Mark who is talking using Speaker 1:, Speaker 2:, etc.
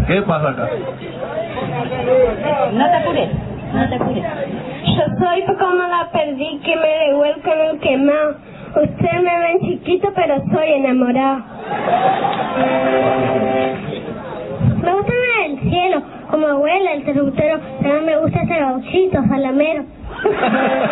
Speaker 1: ¿Qué pasa acá?
Speaker 2: No te apures, no te apures.
Speaker 3: Yo soy como la perdí que me dejó el canal quemado. Usted me ven chiquito, pero soy enamorado. Me gusta ver el cielo, como abuela, el traductero. También me gusta hacer gauchitos, salamero.